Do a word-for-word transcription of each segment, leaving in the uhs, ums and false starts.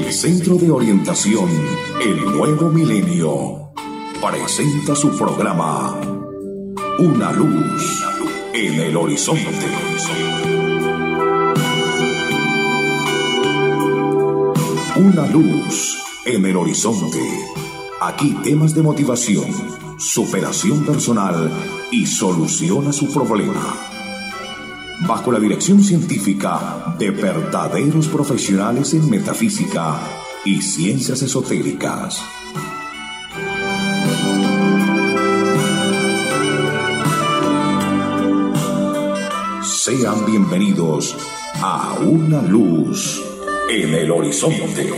El Centro de Orientación El Nuevo Milenio presenta su programa Una Luz en el Horizonte. Una luz en el horizonte. Aquí temas de motivación, superación personal y solución a su problema. Bajo la dirección científica de verdaderos profesionales en metafísica y ciencias esotéricas. Sean bienvenidos a Una Luz en el Horizonte.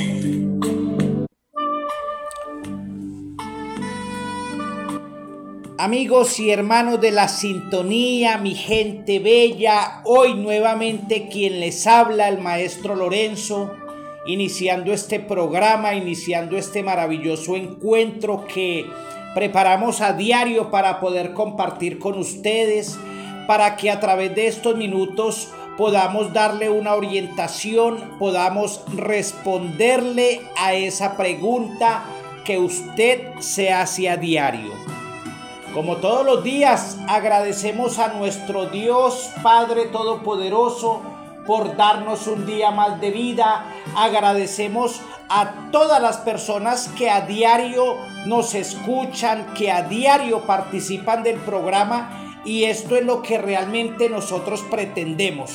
Amigos y hermanos de la sintonía, mi gente bella, hoy nuevamente quien les habla, el maestro Lorenzo, iniciando este programa, iniciando este maravilloso encuentro que preparamos a diario para poder compartir con ustedes, para que a través de estos minutos podamos darle una orientación, podamos responderle a esa pregunta que usted se hace a diario. Como todos los días, agradecemos a nuestro Dios Padre Todopoderoso por darnos un día más de vida. Agradecemos a todas las personas que a diario nos escuchan, que a diario participan del programa. Y esto es lo que realmente nosotros pretendemos,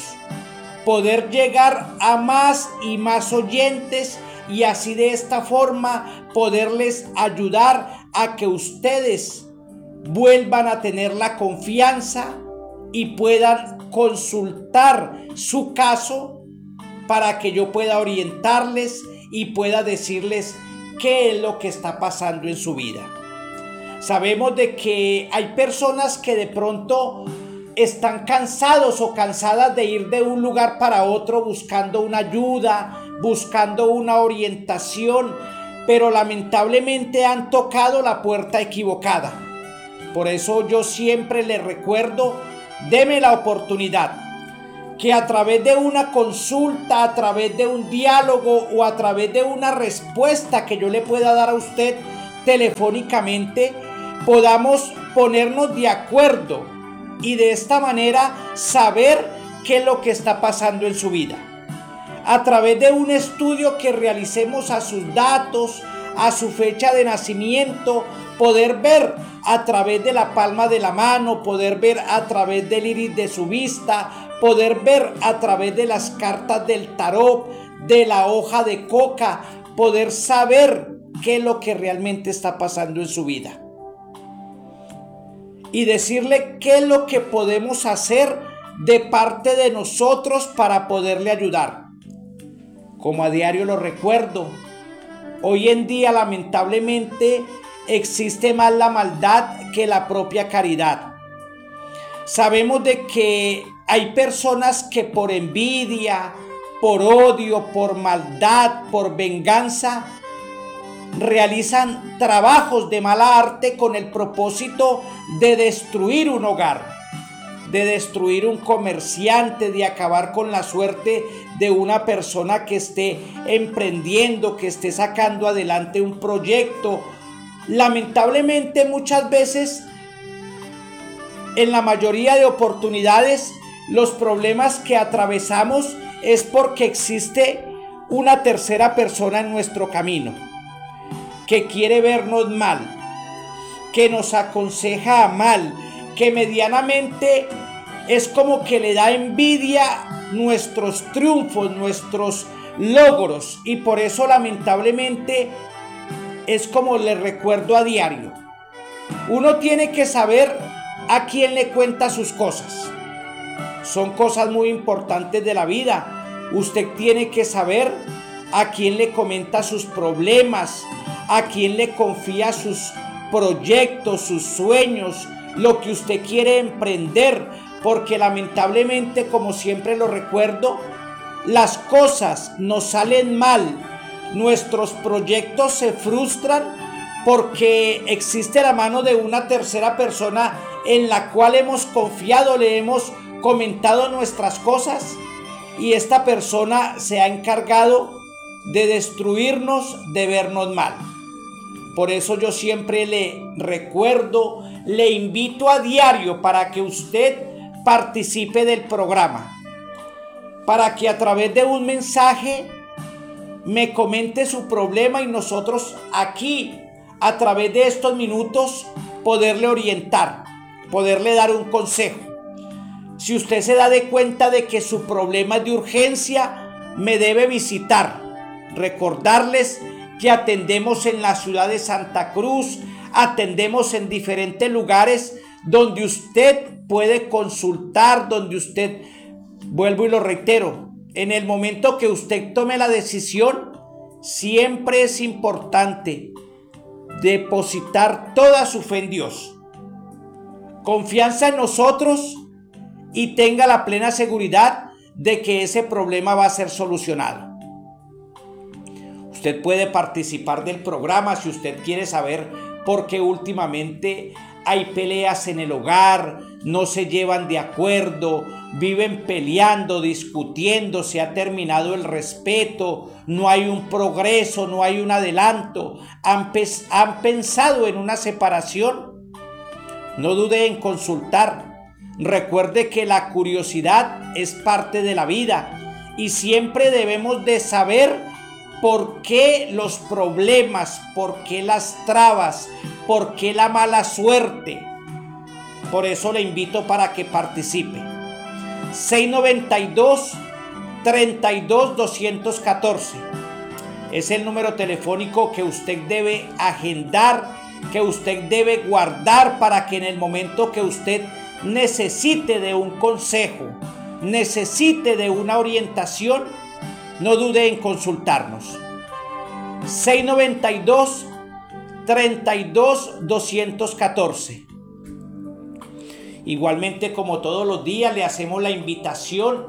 poder llegar a más y más oyentes y así de esta forma poderles ayudar a que ustedes vuelvan a tener la confianza y puedan consultar su caso para que yo pueda orientarles y pueda decirles qué es lo que está pasando en su vida. Sabemos de que hay personas que de pronto están cansados o cansadas de ir de un lugar para otro buscando una ayuda, buscando una orientación, pero lamentablemente han tocado la puerta equivocada. Por eso yo siempre les recuerdo, deme la oportunidad, que a través de una consulta, a través de un diálogo o a través de una respuesta que yo le pueda dar a usted telefónicamente, podamos ponernos de acuerdo y de esta manera saber qué es lo que está pasando en su vida. A través de un estudio que realicemos a sus datos, a su fecha de nacimiento, poder ver a través de la palma de la mano, poder ver a través del iris de su vista, poder ver a través de las cartas del tarot, de la hoja de coca, poder saber qué es lo que realmente está pasando en su vida. Y decirle qué es lo que podemos hacer de parte de nosotros para poderle ayudar. Como a diario lo recuerdo, hoy en día lamentablemente existe más la maldad que la propia caridad. Sabemos de que hay personas que por envidia, por odio, por maldad, por venganza, realizan trabajos de mala arte con el propósito de destruir un hogar, de destruir un comerciante, de acabar con la suerte de una persona que esté emprendiendo, que esté sacando adelante un proyecto. Lamentablemente muchas veces, en la mayoría de oportunidades, los problemas que atravesamos es porque existe una tercera persona en nuestro camino, que quiere vernos mal, que nos aconseja mal, que medianamente es como que le da envidia nuestros triunfos, nuestros logros, y por eso lamentablemente es como les recuerdo a diario. Uno tiene que saber a quién le cuenta sus cosas. Son cosas muy importantes de la vida. Usted tiene que saber a quién le comenta sus problemas, a quién le confía sus proyectos, sus sueños, lo que usted quiere emprender, porque lamentablemente, como siempre lo recuerdo, las cosas nos salen mal, nuestros proyectos se frustran porque existe la mano de una tercera persona en la cual hemos confiado, le hemos comentado nuestras cosas y esta persona se ha encargado de destruirnos, de vernos mal. Por eso yo siempre le recuerdo, le invito a diario para que usted participe del programa, para que a través de un mensaje me comente su problema y nosotros aquí, a través de estos minutos, poderle orientar, poderle dar un consejo. Si usted se da de cuenta de que su problema es de urgencia, me debe visitar. Recordarles que atendemos en la ciudad de Santa Cruz, atendemos en diferentes lugares donde usted puede consultar, donde usted, vuelvo y lo reitero, en el momento que usted tome la decisión, siempre es importante depositar toda su fe en Dios, confianza en nosotros y tenga la plena seguridad de que ese problema va a ser solucionado. Usted puede participar del programa si usted quiere saber por qué últimamente hay peleas en el hogar, no se llevan de acuerdo, viven peleando, discutiendo, se ha terminado el respeto, no hay un progreso, no hay un adelanto, han, han pensado en una separación. No dude en consultar. Recuerde que la curiosidad es parte de la vida y siempre debemos de saber por qué los problemas, por qué las trabas, por qué la mala suerte. Por eso le invito para que participe. seis noventa y dos, treinta y dos, doscientos catorce es el número telefónico que usted debe agendar, que usted debe guardar para que en el momento que usted necesite de un consejo, necesite de una orientación, no dude en consultarnos. seis noventa y dos, treinta y dos, doscientos catorce. Igualmente, como todos los días, le hacemos la invitación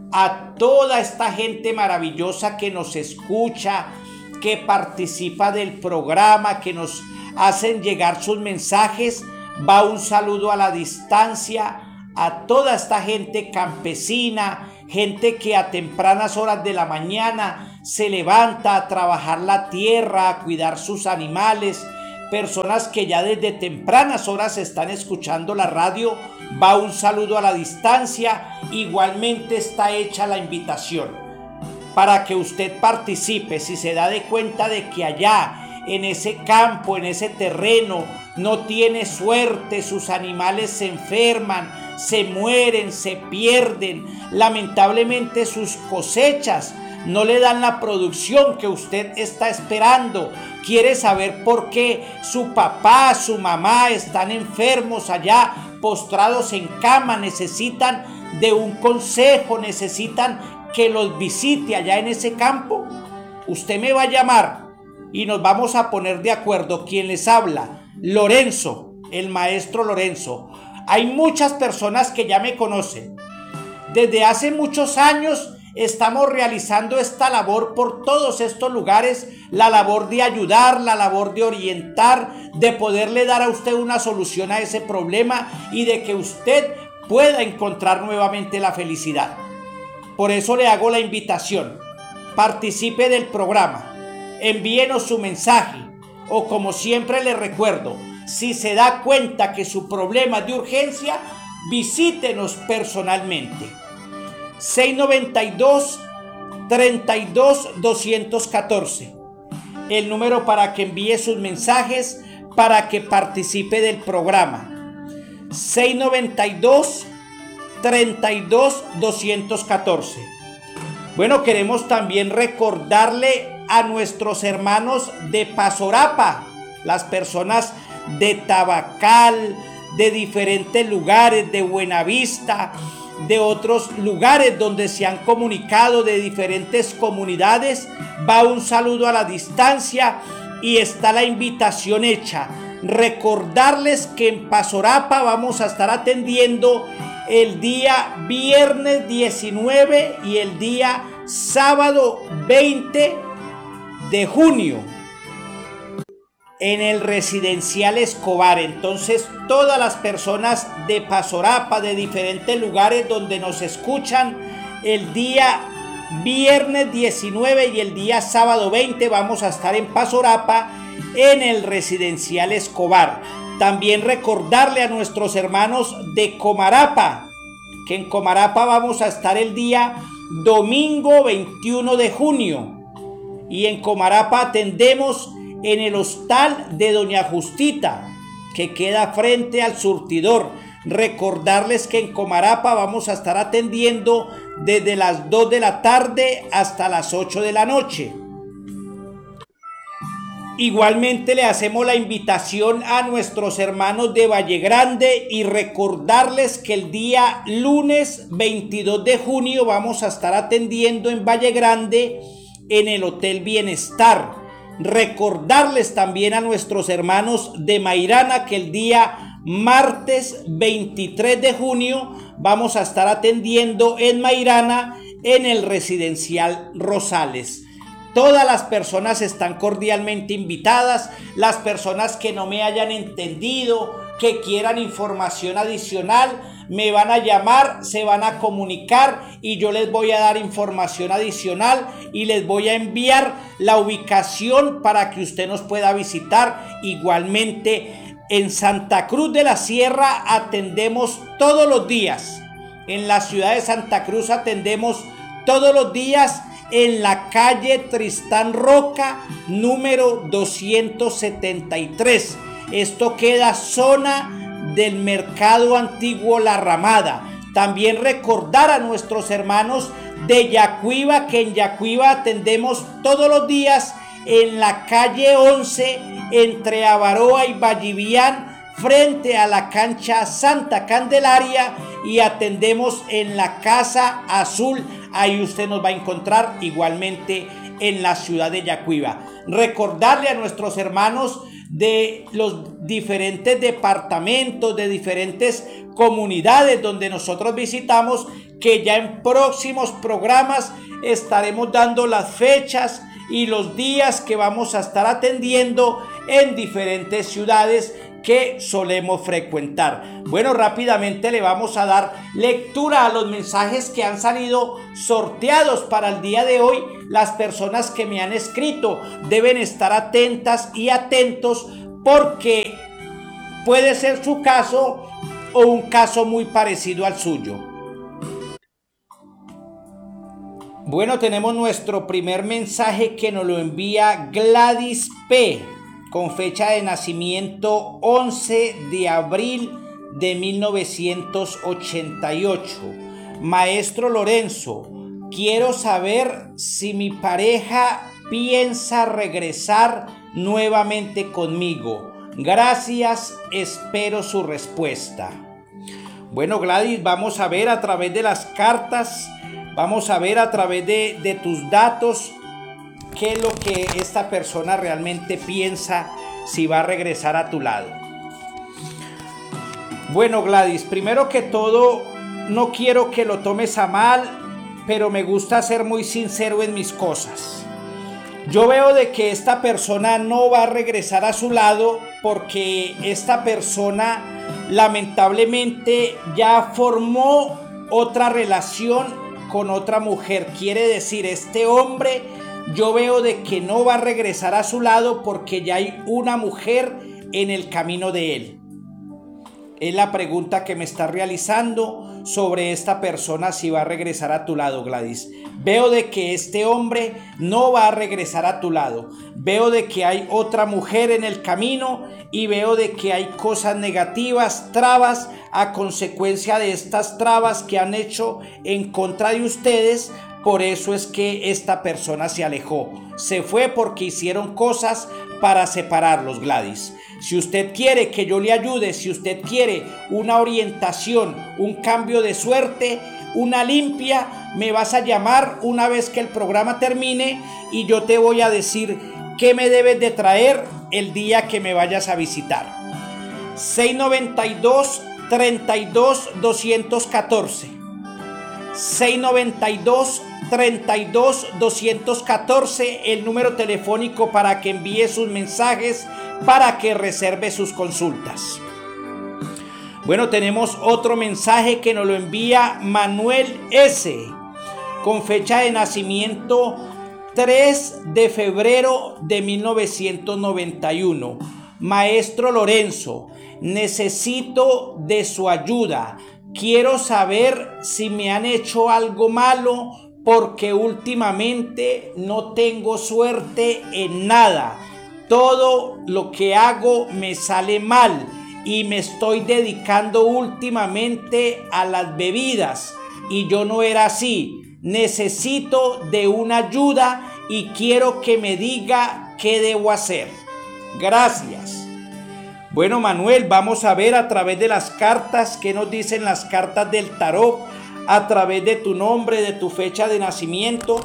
a toda esta gente maravillosa que nos escucha, que participa del programa, que nos hacen llegar sus mensajes. Va un saludo a la distancia a toda esta gente campesina, gente que a tempranas horas de la mañana se levanta a trabajar la tierra, a cuidar sus animales, personas que ya desde tempranas horas están escuchando la radio. Va un saludo a la distancia. Igualmente está hecha la invitación para que usted participe. Si se da de cuenta de que allá en ese campo, en ese terreno, no tiene suerte, sus animales se enferman, se mueren, se pierden, lamentablemente sus cosechas no le dan la producción que usted está esperando, quiere saber por qué su papá, su mamá están enfermos allá, postrados en cama, necesitan de un consejo, necesitan que los visite allá en ese campo, usted me va a llamar y nos vamos a poner de acuerdo. Quien les habla, Lorenzo, el maestro Lorenzo. Hay muchas personas que ya me conocen. Desde hace muchos años estamos realizando esta labor por todos estos lugares, la labor de ayudar, la labor de orientar, de poderle dar a usted una solución a ese problema y de que usted pueda encontrar nuevamente la felicidad. Por eso le hago la invitación. Participe del programa, envíenos su mensaje o, como siempre le recuerdo, si se da cuenta que su problema es de urgencia, visítenos personalmente. seis noventa y dos, treinta y dos, doscientos catorce. El número para que envíe sus mensajes, para que participe del programa. seis noventa y dos, treinta y dos, doscientos catorce. Bueno, queremos también recordarle a nuestros hermanos de Pasorapa, las personas de Tabacal, de diferentes lugares, de Buenavista, de otros lugares donde se han comunicado, de diferentes comunidades. Va un saludo a la distancia y está la invitación hecha. Recordarles que en Pasorapa vamos a estar atendiendo el día viernes diecinueve y el día sábado veinte de junio en el Residencial Escobar. Entonces, todas las personas de Pasorapa, de diferentes lugares donde nos escuchan, el día viernes diecinueve y el día sábado veinte vamos a estar en Pasorapa, en el Residencial Escobar. También recordarle a nuestros hermanos de Comarapa, que en Comarapa vamos a estar el día domingo veintiuno de junio. Y en Comarapa atendemos en el hostal de Doña Justita, que queda frente al surtidor. Recordarles que en Comarapa vamos a estar atendiendo desde las dos de la tarde hasta las ocho de la noche. Igualmente le hacemos la invitación a nuestros hermanos de Valle Grande y recordarles que el día lunes veintidós de junio vamos a estar atendiendo en Valle Grande en el Hotel Bienestar. Recordarles también a nuestros hermanos de Mairana que el día martes veintitrés de junio vamos a estar atendiendo en Mairana en el Residencial Rosales. Todas las personas están cordialmente invitadas. Las personas que no me hayan entendido, que quieran información adicional, me van a llamar, se van a comunicar y yo les voy a dar información adicional y les voy a enviar la ubicación para que usted nos pueda visitar. Igualmente en Santa Cruz de la Sierra atendemos todos los días. En la ciudad de Santa Cruz atendemos todos los días en la calle Tristán Roca, número doscientos setenta y tres. Esto queda zona del Mercado Antiguo La Ramada. También recordar a nuestros hermanos de Yacuiba que en Yacuiba atendemos todos los días en la calle once, entre Avaroa y Vallivian, frente a la cancha Santa Candelaria, y atendemos en la Casa Azul. Ahí usted nos va a encontrar igualmente en la ciudad de Yacuiba. Recordarle a nuestros hermanos de los diferentes departamentos, de diferentes comunidades donde nosotros visitamos, que ya en próximos programas estaremos dando las fechas y los días que vamos a estar atendiendo en diferentes ciudades que solemos frecuentar. Bueno, rápidamente le vamos a dar lectura a los mensajes que han salido sorteados para el día de hoy. Las personas que me han escrito deben estar atentas y atentos porque puede ser su caso o un caso muy parecido al suyo. Bueno, tenemos nuestro primer mensaje que nos lo envía Gladys P., con fecha de nacimiento once de abril de mil novecientos ochenta y ocho. Maestro Lorenzo, quiero saber si mi pareja piensa regresar nuevamente conmigo. Gracias, espero su respuesta. Bueno, Gladys, vamos a ver a través de las cartas, vamos a ver a través de, de tus datos qué es lo que esta persona realmente piensa, si va a regresar a tu lado. Bueno, Gladys, primero que todo, no quiero que lo tomes a mal, pero me gusta ser muy sincero en mis cosas. Yo veo de que esta persona no va a regresar a su lado porque esta persona lamentablemente ya formó otra relación con otra mujer. Quiere decir, este hombre, yo veo de que no va a regresar a su lado porque ya hay una mujer en el camino de él. Es la pregunta que me está realizando sobre esta persona, si va a regresar a tu lado, Gladys. Veo de que este hombre no va a regresar a tu lado. Veo de que hay otra mujer en el camino y veo de que hay cosas negativas, trabas, a consecuencia de estas trabas que han hecho en contra de ustedes. Por eso es que esta persona se alejó. Se fue porque hicieron cosas para separarlos, Gladys. Si usted quiere que yo le ayude, si usted quiere una orientación, un cambio de suerte, una limpia, me vas a llamar una vez que el programa termine y yo te voy a decir qué me debes de traer el día que me vayas a visitar. seis noventa y dos, treinta y dos, doscientos catorce. seis noventa y dos, treinta y dos, doscientos catorce, el número telefónico para que envíe sus mensajes, para que reserve sus consultas. Bueno, tenemos otro mensaje que nos lo envía Manuel S. con fecha de nacimiento tres de febrero de mil novecientos noventa y uno. Maestro Lorenzo, necesito de su ayuda. Quiero saber si me han hecho algo malo, porque últimamente no tengo suerte en nada. Todo lo que hago me sale mal y me estoy dedicando últimamente a las bebidas y yo no era así. Necesito de una ayuda y quiero que me diga qué debo hacer. Gracias. Bueno, Manuel, vamos a ver a través de las cartas qué nos dicen las cartas del tarot, a través de tu nombre, de tu fecha de nacimiento.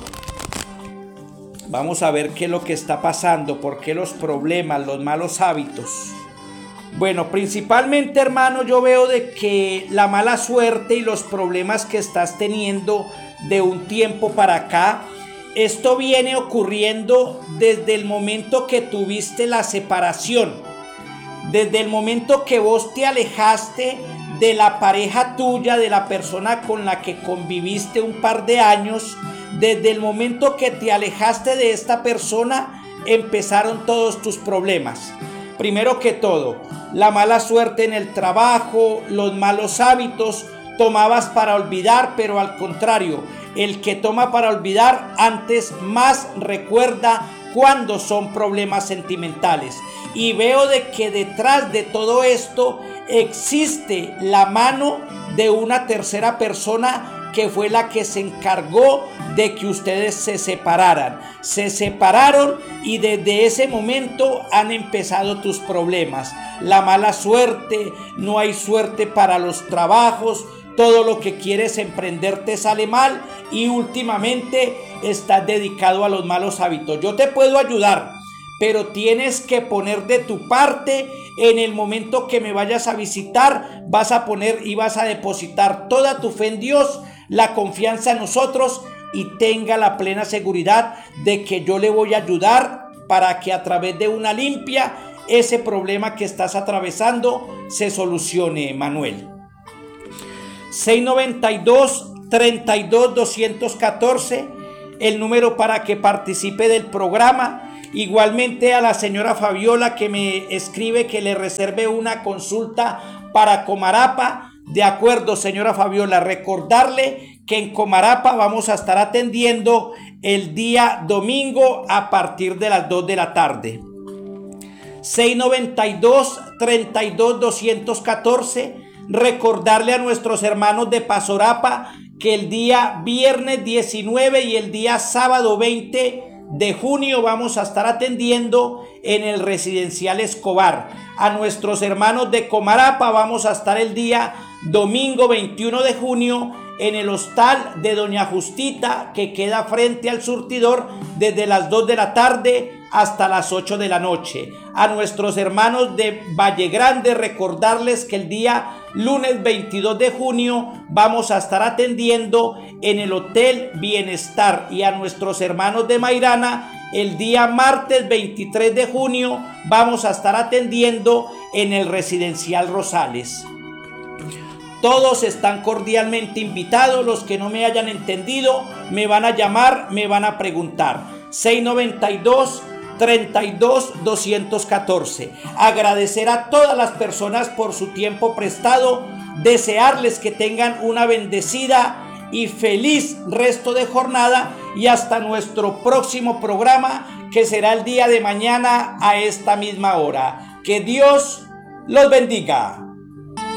Vamos a ver qué es lo que está pasando, por qué los problemas, los malos hábitos. Bueno, principalmente, hermano, yo veo de que la mala suerte y los problemas que estás teniendo de un tiempo para acá, esto viene ocurriendo desde el momento que tuviste la separación, desde el momento que vos te alejaste de la pareja tuya, de la persona con la que conviviste un par de años. Desde el momento que te alejaste de esta persona, empezaron todos tus problemas. Primero que todo, la mala suerte en el trabajo, los malos hábitos. Tomabas para olvidar, pero al contrario, el que toma para olvidar antes más recuerda cuando son problemas sentimentales. Y veo de que detrás de todo esto existe la mano de una tercera persona que fue la que se encargó de que ustedes se separaran. Se separaron y desde ese momento han empezado tus problemas. La mala suerte, no hay suerte para los trabajos, todo lo que quieres emprender te sale mal y últimamente estás dedicado a los malos hábitos. Yo te puedo ayudar, pero tienes que poner de tu parte. En el momento que me vayas a visitar, vas a poner y vas a depositar toda tu fe en Dios, la confianza en nosotros, y tenga la plena seguridad de que yo le voy a ayudar para que a través de una limpia ese problema que estás atravesando se solucione, Manuel. seis noventa y dos, treinta y dos, doscientos catorce, el número para que participe del programa. Igualmente a la señora Fabiola, que me escribe que le reserve una consulta para Comarapa. De acuerdo, señora Fabiola, recordarle que en Comarapa vamos a estar atendiendo el día domingo a partir de las dos de la tarde. seis noventa y dos, treinta y dos, doscientos catorce. Recordarle a nuestros hermanos de Pasorapa que el día viernes diecinueve y el día sábado veinte de junio vamos a estar atendiendo en el Residencial Escobar. A nuestros hermanos de Comarapa vamos a estar el día domingo veintiuno de junio en el hostal de Doña Justita, que queda frente al surtidor, desde las dos de la tarde hasta las ocho de la noche. A nuestros hermanos de Valle Grande, recordarles que el día lunes veintidós de junio vamos a estar atendiendo en el Hotel Bienestar, y a nuestros hermanos de Mairana el día martes veintitrés de junio vamos a estar atendiendo en el Residencial Rosales. Todos están cordialmente invitados. Los que no me hayan entendido me van a llamar, me van a preguntar. seis noventa y dos, treinta y dos, doscientos catorce. Agradecer a todas las personas por su tiempo prestado. Desearles que tengan una bendecida y feliz resto de jornada, y hasta nuestro próximo programa, que será el día de mañana a esta misma hora. Que Dios los bendiga.